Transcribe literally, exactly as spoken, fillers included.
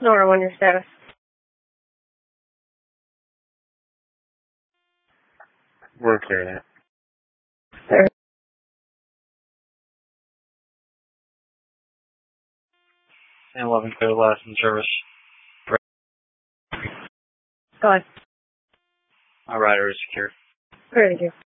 Nora, one, your status. We're clearing it. There. And eleven clear last in service. Go ahead. My rider is secure. Great, thank you.